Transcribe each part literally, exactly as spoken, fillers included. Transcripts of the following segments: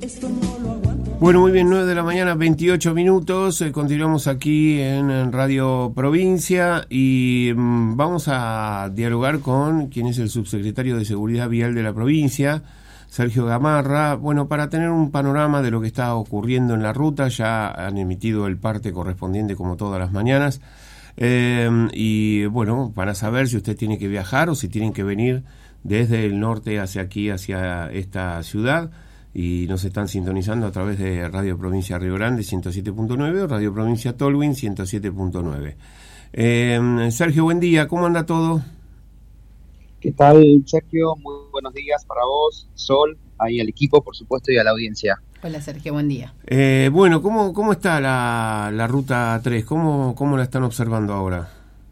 Bueno, muy bien, nueve de la mañana, veintiocho minutos, eh, continuamos aquí en, en Radio Provincia y mmm, vamos a dialogar con quien es el subsecretario de Seguridad Vial de la provincia, Sergio Gamarra, bueno, para tener un panorama de lo que está ocurriendo en la ruta. Ya han emitido el parte correspondiente como todas las mañanas, eh, y bueno, para saber si usted tiene que viajar o si tienen que venir desde el norte hacia aquí, hacia esta ciudad. Y nos están sintonizando a través de Radio Provincia Río Grande ciento siete punto nueve o Radio Provincia Tolwyn ciento siete punto nueve. Eh, Sergio, buen día, ¿cómo anda todo? ¿Qué tal, Sergio? Muy buenos días para vos, Sol, ahí al equipo, por supuesto, y a la audiencia. Hola, Sergio, buen día. Eh, bueno, ¿cómo, cómo está la, la Ruta tres? ¿Cómo, ¿Cómo la están observando ahora?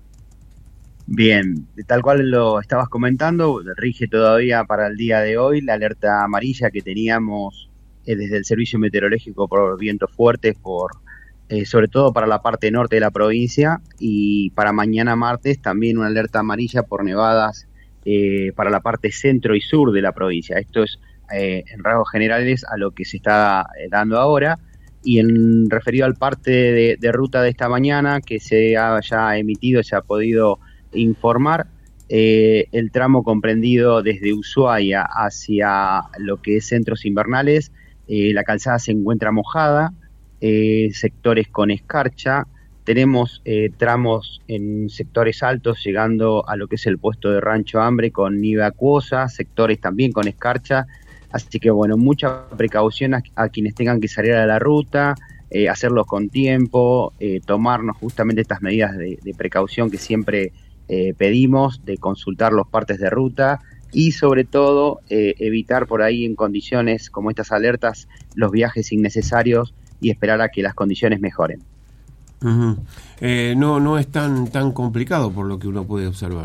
Bien, tal cual lo estabas comentando, rige todavía para el día de hoy la alerta amarilla que teníamos eh, desde el Servicio Meteorológico por vientos fuertes, por eh, sobre todo para la parte norte de la provincia, y para mañana martes también una alerta amarilla por nevadas eh, para la parte centro y sur de la provincia. Esto es eh, en rasgos generales a lo que se está eh, dando ahora. Y en referido al parte de, de ruta de esta mañana que se ha ya emitido, se ha podido informar, eh, el tramo comprendido desde Ushuaia hacia lo que es Centros Invernales, eh, la calzada se encuentra mojada, eh, sectores con escarcha, tenemos eh, tramos en sectores altos llegando a lo que es el puesto de Rancho Hambre con nieve acuosa, sectores también con escarcha, así que bueno, mucha precaución a, a quienes tengan que salir a la ruta, eh, hacerlo con tiempo, eh, tomarnos justamente estas medidas de, de precaución que siempre Eh, pedimos, de consultar los partes de ruta y sobre todo eh, evitar por ahí en condiciones como estas alertas los viajes innecesarios y esperar a que las condiciones mejoren. Uh-huh. Eh, no, no es tan, tan complicado por lo que uno puede observar.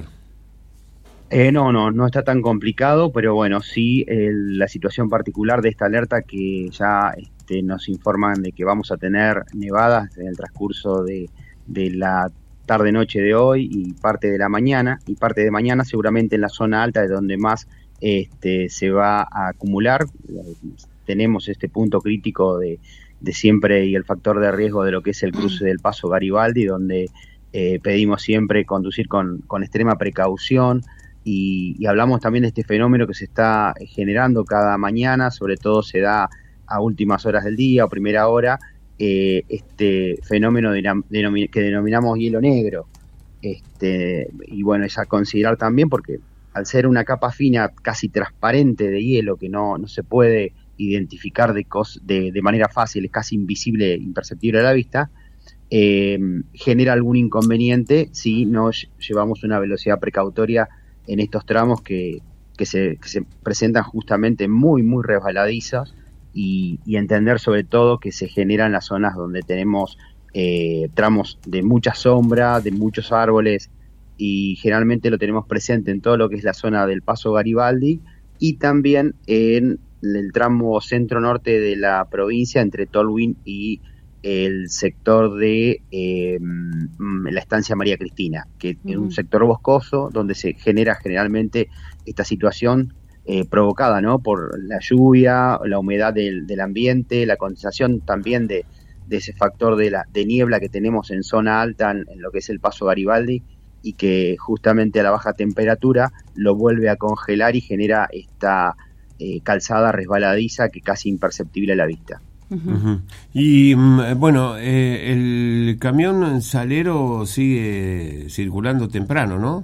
Eh, no, no, no está tan complicado, pero bueno, sí eh, la situación particular de esta alerta que ya este, nos informan de que vamos a tener nevadas en el transcurso de, de la tarde-noche de hoy y parte de la mañana, y parte de mañana seguramente en la zona alta es donde más este, se va a acumular. Tenemos este punto crítico de, de siempre y el factor de riesgo de lo que es el cruce del Paso Garibaldi, donde eh, pedimos siempre conducir con, con extrema precaución y, y hablamos también de este fenómeno que se está generando cada mañana, sobre todo se da a últimas horas del día o primera hora, Eh, este fenómeno denom- denom- que denominamos hielo negro, este, y bueno, es a considerar también porque al ser una capa fina casi transparente de hielo que no, no se puede identificar de, cos- de, de manera fácil, es casi invisible, imperceptible a la vista, eh, genera algún inconveniente si no llevamos una velocidad precautoria en estos tramos que, que, se, que se presentan justamente muy, muy resbaladizos. Y, y entender sobre todo que se generan las zonas donde tenemos eh, tramos de mucha sombra, de muchos árboles, y generalmente lo tenemos presente en todo lo que es la zona del Paso Garibaldi y también en el tramo centro-norte de la provincia entre Tolwyn y el sector de eh, la estancia María Cristina, que uh-huh. es un sector boscoso donde se genera generalmente esta situación Eh, provocada, ¿no?, por la lluvia, la humedad del, del ambiente, la condensación también de, de ese factor de, la, de niebla que tenemos en zona alta, en, en lo que es el Paso Garibaldi, y que justamente a la baja temperatura lo vuelve a congelar y genera esta eh, calzada resbaladiza que casi imperceptible a la vista. Uh-huh. Y bueno, eh, el camión salero sigue circulando temprano, ¿no?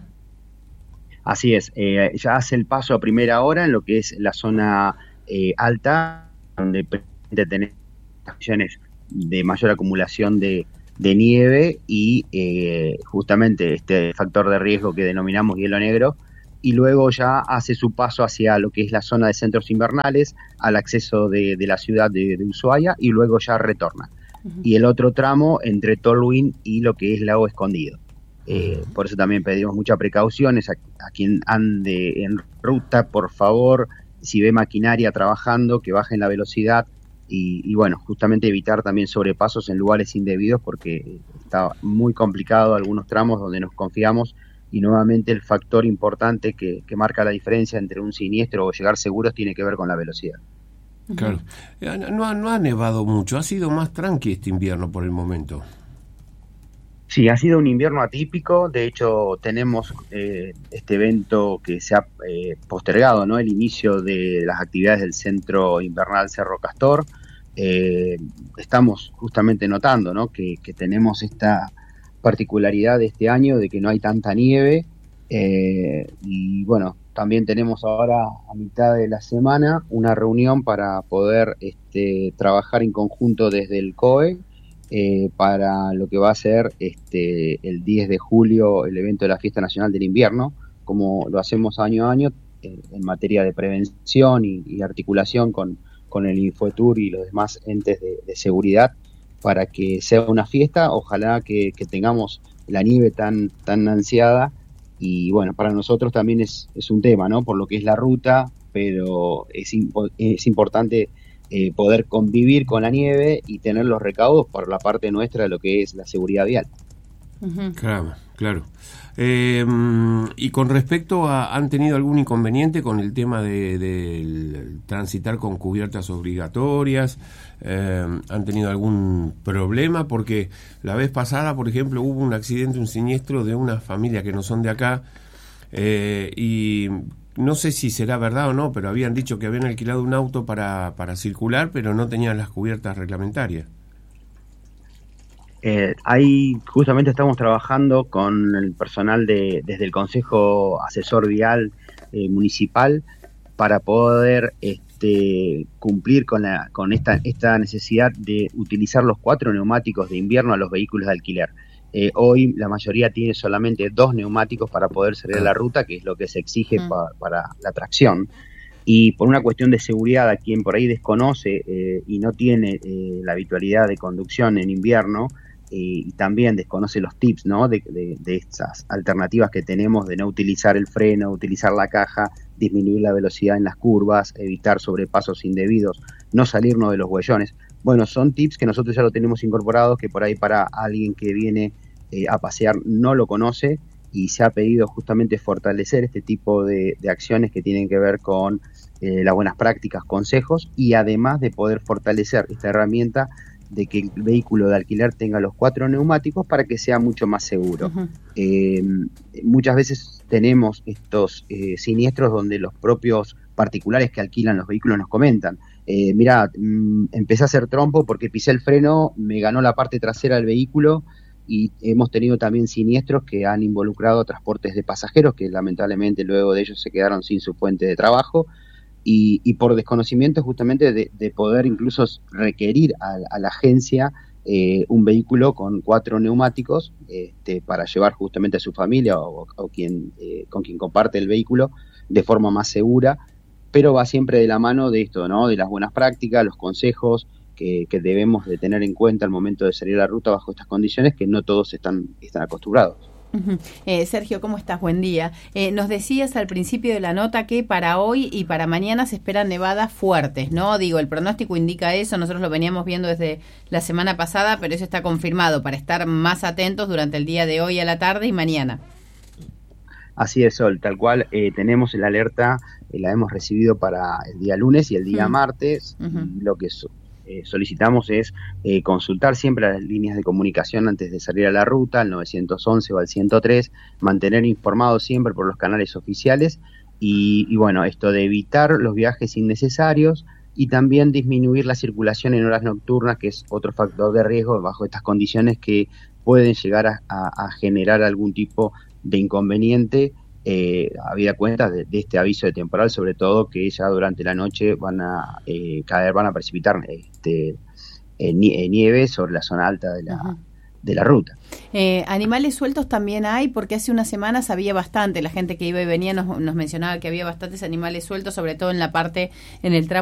Así es, eh, ya hace el paso a primera hora en lo que es la zona eh, alta, donde tenemos condiciones de mayor acumulación de, de nieve y eh, justamente este factor de riesgo que denominamos hielo negro, y luego ya hace su paso hacia lo que es la zona de Centros Invernales, al acceso de, de la ciudad de, de Ushuaia, y luego ya retorna. Uh-huh. Y el otro tramo entre Tolwyn y lo que es Lago Escondido. Eh, por eso también pedimos muchas precauciones a, a quien ande en ruta, por favor, si ve maquinaria trabajando, que bajen la velocidad y, y bueno, justamente evitar también sobrepasos en lugares indebidos, porque está muy complicado algunos tramos donde nos confiamos, y nuevamente el factor importante que, que marca la diferencia entre un siniestro o llegar seguros tiene que ver con la velocidad. Claro. No ha, no ha nevado mucho, ha sido más tranqui este invierno por el momento. Sí, ha sido un invierno atípico. De hecho, tenemos eh, este evento que se ha eh, postergado, ¿no? El inicio de las actividades del Centro Invernal Cerro Castor. Eh, estamos justamente notando, ¿no? que, que tenemos esta particularidad de este año de que no hay tanta nieve. Eh, y bueno, también tenemos ahora a mitad de la semana una reunión para poder este, trabajar en conjunto desde el C O E eh, para lo que va a ser este, el diez de julio el evento de la Fiesta Nacional del Invierno, como lo hacemos año a año eh, en materia de prevención y, y articulación con, con el Infotur y los demás entes de, de seguridad para que sea una fiesta. Ojalá que, que tengamos la nieve tan, tan ansiada. Y bueno, para nosotros también es, es un tema, ¿no? Por lo que es la ruta, pero es, impo- es importante eh, poder convivir con la nieve y tener los recaudos por la parte nuestra de lo que es la seguridad vial. Uh-huh. Claro, claro. Eh, y con respecto a, ¿han tenido algún inconveniente con el tema de, de transitar con cubiertas obligatorias? Eh, ¿Han tenido algún problema? Porque la vez pasada, por ejemplo, hubo un accidente, un siniestro de una familia que no son de acá, eh, y no sé si será verdad o no, pero habían dicho que habían alquilado un auto para, para circular, pero no tenían las cubiertas reglamentarias. Eh, ahí justamente estamos trabajando con el personal de desde el Consejo Asesor Vial eh, Municipal para poder este, cumplir con la con esta esta necesidad de utilizar los cuatro neumáticos de invierno a los vehículos de alquiler. Eh, hoy la mayoría tiene solamente dos neumáticos para poder salir a la ruta, que es lo que se exige mm. pa, para la tracción. Y por una cuestión de seguridad, a quien por ahí desconoce eh, y no tiene eh, la habitualidad de conducción en invierno, y también desconoce los tips, ¿no? de, de, de estas alternativas que tenemos de no utilizar el freno, utilizar la caja, disminuir la velocidad en las curvas, evitar sobrepasos indebidos, no salirnos de los huellones. Bueno, son tips que nosotros ya lo tenemos incorporados, que por ahí para alguien que viene eh, a pasear no lo conoce, y se ha pedido justamente fortalecer este tipo de, de acciones que tienen que ver con eh, las buenas prácticas, consejos, y además de poder fortalecer esta herramienta de que el vehículo de alquiler tenga los cuatro neumáticos para que sea mucho más seguro. Uh-huh. Eh, muchas veces tenemos estos eh, siniestros donde los propios particulares que alquilan los vehículos nos comentan, eh, mira, mm, empecé a hacer trompo porque pisé el freno, me ganó la parte trasera del vehículo, y hemos tenido también siniestros que han involucrado transportes de pasajeros que lamentablemente luego de ellos se quedaron sin su fuente de trabajo. Y, y por desconocimiento justamente de, de poder incluso requerir a, a la agencia eh, un vehículo con cuatro neumáticos este, para llevar justamente a su familia o, o quien eh, con quien comparte el vehículo de forma más segura, pero va siempre de la mano de esto, ¿no? De las buenas prácticas, los consejos que, que debemos de tener en cuenta al momento de salir a la ruta bajo estas condiciones que no todos están, están acostumbrados. Uh-huh. Eh, Sergio, ¿cómo estás? Buen día. Eh, nos decías al principio de la nota que para hoy y para mañana se esperan nevadas fuertes, ¿no? Digo, el pronóstico indica eso, nosotros lo veníamos viendo desde la semana pasada, pero eso está confirmado para estar más atentos durante el día de hoy a la tarde y mañana. Así es, Sol, tal cual. Eh, tenemos la alerta, eh, la hemos recibido para el día lunes y el día uh-huh. martes, uh-huh. y lo que es... Eh, solicitamos es eh, consultar siempre las líneas de comunicación antes de salir a la ruta, al nueve once o al ciento tres, mantener informados siempre por los canales oficiales y, y bueno, esto de evitar los viajes innecesarios y también disminuir la circulación en horas nocturnas, que es otro factor de riesgo bajo estas condiciones que pueden llegar a, a, a generar algún tipo de inconveniente. Eh, habida cuenta de, de este aviso de temporal, sobre todo que ya durante la noche van a eh, caer, van a precipitar este, eh, nieve sobre la zona alta de la, uh-huh. de la ruta. Eh, animales sueltos también hay, porque hace unas semanas había bastante, la gente que iba y venía nos, nos mencionaba que había bastantes animales sueltos, sobre todo en la parte, en el tramo